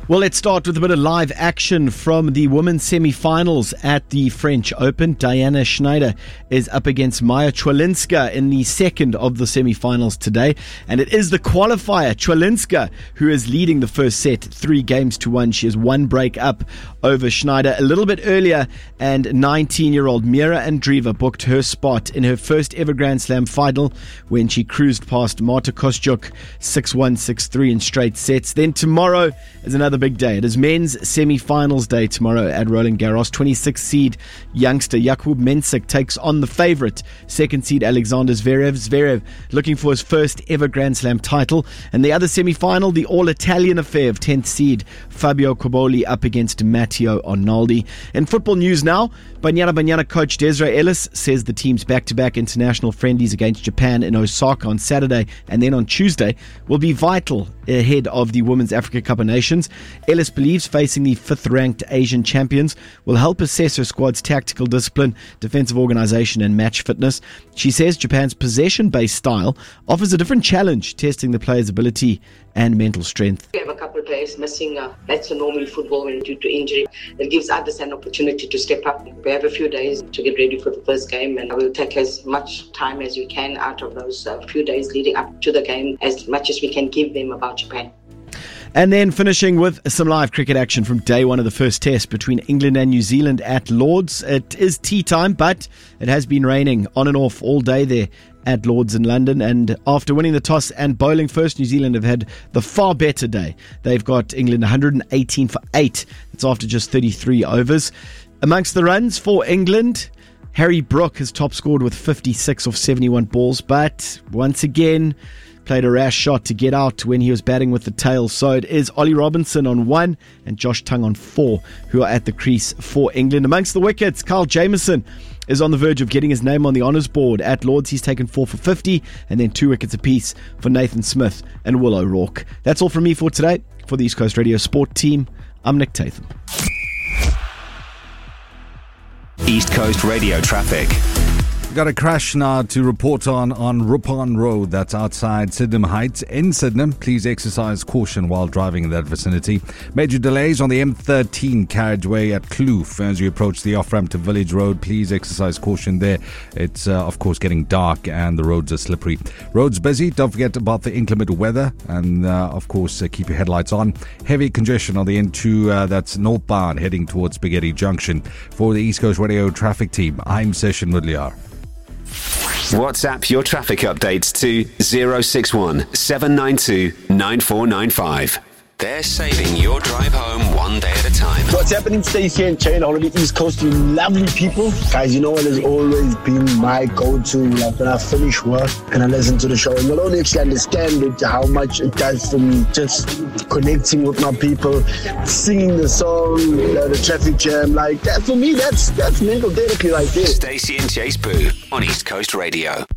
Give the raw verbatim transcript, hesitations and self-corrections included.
Well, let's start with a bit of live action from the women's semi-finals at the French Open. Diana Schneider is up against Maya Chwalinska in the second of the semi-finals today. And it is the qualifier, Chwalinska, who is leading the first set, three games to one. She has one break up over Schneider a little bit earlier, and nineteen-year-old Mira Andreeva booked her spot in her first ever Grand Slam final when she cruised past Marta Kostyuk six one, six three in straight sets. Then tomorrow is another big day. It is men's semi-finals day tomorrow at Roland Garros. twenty-six seed youngster Jakub Mensik takes on the favourite, second seed Alexander Zverev. Zverev looking for his first ever Grand Slam title. And the other semi-final, the all-Italian affair of tenth seed Fabio Coboli up against Matteo Arnaldi. In football news now, Banyana Banyana coach Desiree Ellis says the team's back-to-back international friendlies against Japan in Osaka on Saturday and then on Tuesday will be vital ahead of the Women's Africa Cup of Nations. Ellis believes facing the fifth-ranked Asian champions will help assess her squad's tactical discipline, defensive organisation and match fitness. She says Japan's possession-based style offers a different challenge, testing the players' ability and mental strength. We have a couple of players missing. Uh, that's a normal football when due to injury. It gives others an opportunity to step up. We have a few days to get ready for the first game, and we'll take as much time as we can out of those uh, few days leading up to the game, as much as we can give them about Japan. And then finishing with some live cricket action from day one of the first test between England and New Zealand at Lords. It is tea time, but it has been raining on and off all day there at Lords in London. And after winning the toss and bowling first, New Zealand have had the far better day. They've got England one hundred eighteen for eight. It's after just thirty-three overs. Amongst the runs for England, Harry Brook has top scored with fifty-six off seventy-one balls, but once again played a rash shot to get out when he was batting with the tail. So it is Ollie Robinson on one and Josh Tongue on four who are at the crease for England. Amongst the wickets, Kyle Jamieson is on the verge of getting his name on the honours board. At Lords, he's taken four for fifty and then two wickets apiece for Nathan Smith and Will O'Rourke. That's all from me for today. For the East Coast Radio Sport team, I'm Nick Tatham. East Coast Radio traffic. Got a crash now to report on on Rupon Road, that's outside Sydenham Heights in Sydenham. Please exercise caution while driving in that vicinity. Major delays on the M thirteen carriageway at Kloof as you approach the off-ramp to Village Road. Please exercise caution there. It's uh, of course getting dark and the roads are slippery. Roads busy, don't forget about the inclement weather, and uh, of course uh, keep your headlights on. Heavy congestion on the N two, uh, that's northbound heading towards Spaghetti Junction. For the East Coast Radio traffic team, I'm Session Mudliar. WhatsApp your traffic updates to zero six one seven nine two nine four nine five. They're saving your drive home one day at a time. What's happening, Stacey and Chain, all of the East Coast, you lovely people. Guys, you know what has always been my go-to, like when I finish work and I listen to the show. And not only actually understand it, how much it does for me, just connecting with my people, singing the song, you know, the traffic jam, like that for me, that's that's mental therapy right there. Stacey and Chase Boo on East Coast Radio.